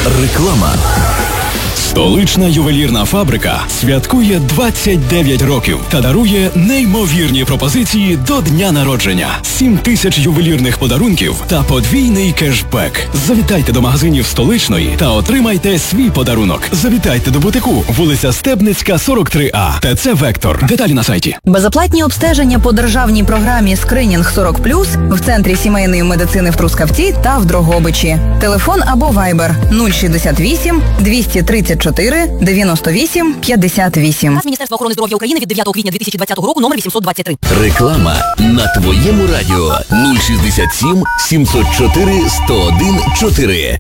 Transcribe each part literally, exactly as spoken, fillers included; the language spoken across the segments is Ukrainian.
Реклама. Столична ювелірна фабрика святкує двадцять дев'ять років та дарує неймовірні пропозиції до дня народження. сім тисяч ювелірних подарунків та подвійний кешбек. Завітайте до магазинів Столичної та отримайте свій подарунок. Завітайте до бутику, вулиця Стебницька, сорок три А. ТЦ «Вектор». Деталі на сайті. Безоплатні обстеження по державній програмі «Скринінг сорок плюс» в Центрі сімейної медицини в Трускавці та в Дрогобичі. Телефон або вайбер нуль шістдесят вісім двісті тридцять чотири дев'яносто вісім п'ятдесят вісім. Міністерства охорони здоров'я України від дев'ятого квітня дві тисячі двадцятого року, номер вісімсот двадцять три. Реклама на твоєму радіо нуль шістдесят сім сімсот чотири сто один чотири.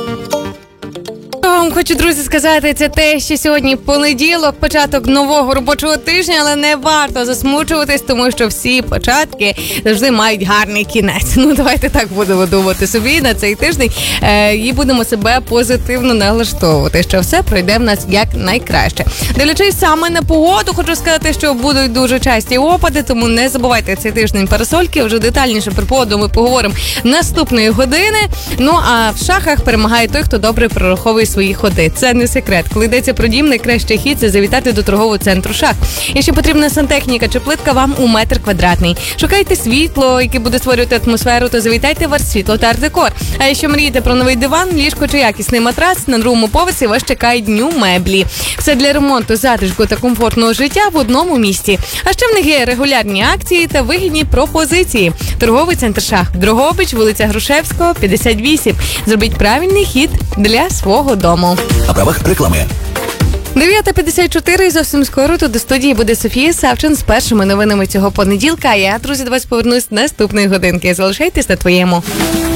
Вам хочу, друзі, сказати, це те, що сьогодні понеділок, початок нового робочого тижня, але не варто засмучуватись, тому що всі початки завжди мають гарний кінець. Ну, давайте так будемо думати собі на цей тиждень е, і будемо себе позитивно налаштовувати, що все пройде в нас як найкраще. Дивлячись саме на погоду, хочу сказати, що будуть дуже часті опади, тому не забувайте цей тиждень парасольки. Вже детальніше про погоду ми поговоримо наступної години. Ну, а в шахах перемагає той, хто добре прораховує свої ходи. Це не секрет. Коли йдеться про дім, найкращий хід – це завітати до торгового центру «Шах». Якщо потрібна сантехніка чи плитка, вам у метр квадратний. Шукайте світло, яке буде створювати атмосферу, то завітайте в «Арт-світло» та «Арт-декор». А якщо мрієте про новий диван, ліжко чи якісний матрац, на другому поверсі вас чекають Дню меблі. Все для ремонту, затишку та комфортного життя в одному місці. А ще в них є регулярні акції та вигідні пропозиції. Торговий центр «Шах», Дрогобич, вулиця Грушевського, п'ятдесят вісім. Зробіть правильний хід для свого дому. На правах реклами. дев'ята п'ятдесят чотири і зовсім скоро тут до студії буде Софія Савчин з першими новинами цього понеділка. А я, друзі, до вас повернусь наступної годинки. Залишайтесь на твоєму.